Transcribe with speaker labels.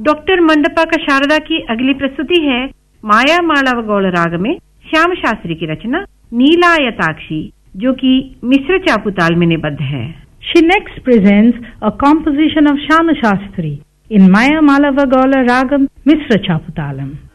Speaker 1: Doctor mandapa का शारदा की अगली प्रस्तुति है माया मालव गौड़ राग में श्याम शास्त्री की रचना नीलायताक्षी, जो कि मिश्र चापुताल में निबद्ध है।
Speaker 2: She next presents a composition of Shyama Shastri in Maya Malava Gaula Ragam Misra Chaputalam.